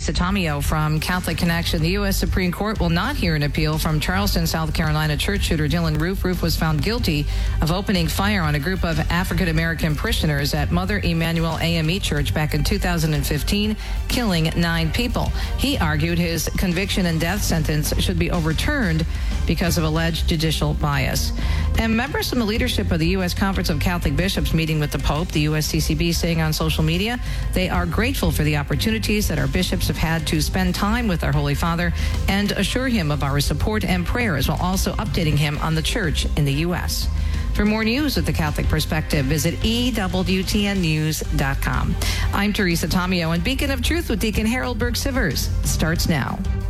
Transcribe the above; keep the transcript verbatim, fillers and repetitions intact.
Teresa Tomeo from Catholic Connection. The U S Supreme Court will not hear an appeal from Charleston, South Carolina church shooter Dylan Roof. Roof was found guilty of opening fire on a group of African-American parishioners at Mother Emanuel A M E Church back in two thousand fifteen, killing nine people. He argued his conviction and death sentence should be overturned because of alleged judicial bias. And members from the leadership of the U S Conference of Catholic Bishops meeting with the Pope, the U S C C B saying on social media they are grateful for the opportunities that our bishops have had to spend time with our Holy Father and assure him of our support and prayers, while also updating him on the Church in the U S For more news with the Catholic Perspective, visit E W T N news dot com. I'm Teresa Tomeo, and Beacon of Truth with Deacon Harold Burke Sivers starts now.